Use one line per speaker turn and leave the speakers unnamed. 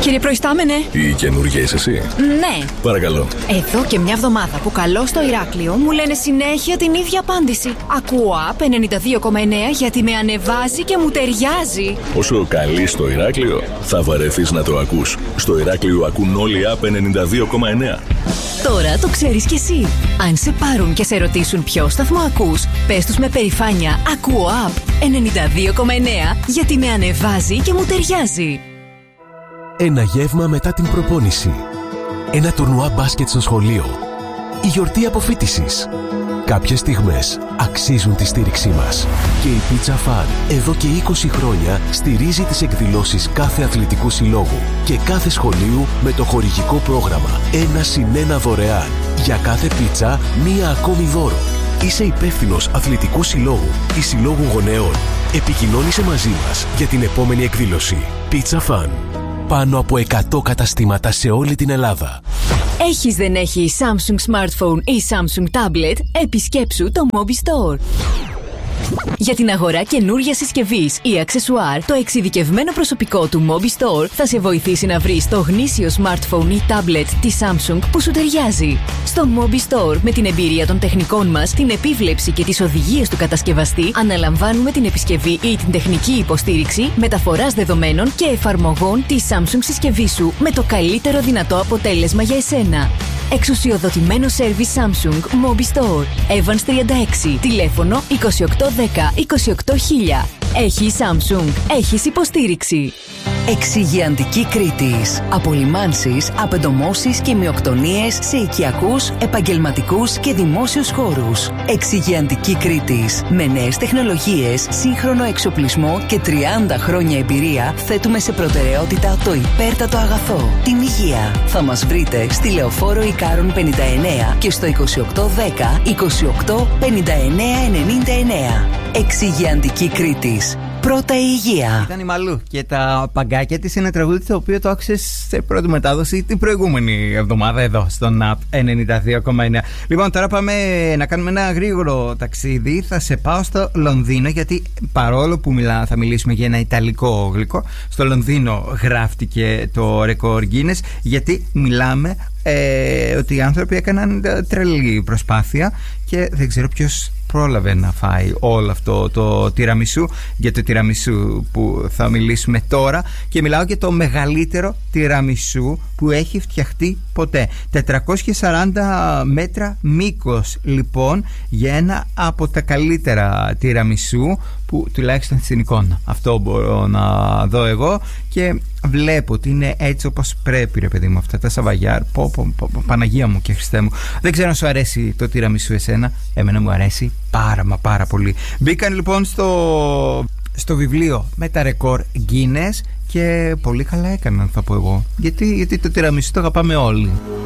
Κύριε Προϊστάμενε.
Η καινούργια είσαι εσύ?
Ναι.
Παρακαλώ.
Εδώ και μια εβδομάδα που καλώ στο Ηράκλειο μου λένε συνέχεια την ίδια απάντηση. Ακούω ΑΠ 92,9 γιατί με ανεβάζει και μου ταιριάζει.
Όσο καλεί στο Ηράκλειο, θα βαρεθείς να το ακούς. Στο Ηράκλειο ακούν όλοι ΑΠ 92,9.
Τώρα το ξέρεις κι εσύ. Αν σε πάρουν και σε ρωτήσουν ποιο σταθμό ακούς, πες τους με περηφάνεια ακούω ΑΠ 92,9 γιατί με ανεβάζει και μου ταιριάζει.
Ένα γεύμα μετά την προπόνηση. Ένα τουρνουά μπάσκετ στο σχολείο. Η γιορτή αποφοίτησης. Κάποιες στιγμές αξίζουν τη στήριξή μας. Και η Pizza Fun εδώ και 20 χρόνια στηρίζει τις εκδηλώσεις κάθε αθλητικού συλλόγου και κάθε σχολείου με το χορηγικό πρόγραμμα 1+1 δωρεάν. Για κάθε πίτσα, μία ακόμη δώρο. Είσαι υπεύθυνος αθλητικού συλλόγου ή συλλόγου γονέων. Επικοινώνησε μαζί μας για την επόμενη εκδήλωση. Pizza Fun. Πάνω από 100 καταστήματα σε όλη την Ελλάδα.
Έχεις δεν έχει Samsung Smartphone ή Samsung Tablet, επισκέψου το Mobi Store. Για την αγορά καινούργιας συσκευής ή αξεσουάρ, το εξειδικευμένο προσωπικό του Mobi Store θα σε βοηθήσει να βρεις το γνήσιο smartphone ή tablet της Samsung που σου ταιριάζει. Στο Mobi Store, με την εμπειρία των τεχνικών μας, την επίβλεψη και τις οδηγίες του κατασκευαστή, αναλαμβάνουμε την επισκευή ή την τεχνική υποστήριξη, μεταφοράς δεδομένων και εφαρμογών της Samsung συσκευής σου με το καλύτερο δυνατό αποτέλεσμα για εσένα. Εξουσιοδοτημένο σέρβις Samsung Mobi Store. Evans 36. Τηλέφωνο 2810 28000. Έχει Samsung. Έχεις υποστήριξη. Εξυγειαντική Κρήτης. Απολυμάνσεις, απεντομώσεις και μειοκτονίες σε οικιακούς, επαγγελματικούς και δημόσιους χώρους. Εξυγειαντική Κρήτης. Με νέες τεχνολογίες, σύγχρονο εξοπλισμό και 30 χρόνια εμπειρία, θέτουμε σε προτεραιότητα το υπέρτατο αγαθό, την υγεία. Θα μας βρείτε στη Λεωφόρο Ικάρων 59 και στο 2810 28 59 99. Εξυγειαντική Κρήτης. Πρώτα η υγεία.
Ήταν η Μαλού και τα παγκάκια της, είναι τραγούδι το οποίο το άκουσες σε πρώτη μετάδοση την προηγούμενη εβδομάδα εδώ στον ΑΠ 92,9. Λοιπόν, τώρα πάμε να κάνουμε ένα γρήγορο ταξίδι. Θα σε πάω στο Λονδίνο, γιατί παρόλο που θα μιλήσουμε για ένα ιταλικό γλυκό, στο Λονδίνο γράφτηκε το ρεκόρ Guinness, γιατί μιλάμε ότι οι άνθρωποι έκαναν τρελή προσπάθεια και δεν ξέρω ποιος πρόλαβε να φάει όλο αυτό το τιραμισού. Για το τιραμισού που θα μιλήσουμε τώρα, και μιλάω για το μεγαλύτερο τιραμισού που έχει φτιαχτεί ποτέ. 440 μέτρα μήκος λοιπόν, για ένα από τα καλύτερα τιραμισού που τουλάχιστον στην εικόνα αυτό μπορώ να δω εγώ, και βλέπω ότι είναι έτσι όπως πρέπει, ρε παιδί μου, αυτά τα σαβαγιάρ. Παναγία μου και Χριστέ μου. Δεν ξέρω αν σου αρέσει το τιραμισού εσένα. Εμένα μου αρέσει πάρα πολύ. Μπήκαν λοιπόν στο βιβλίο με τα ρεκόρ Guinness και πολύ καλά έκαναν, θα πω εγώ, γιατί το τιραμισού το αγαπάμε όλοι.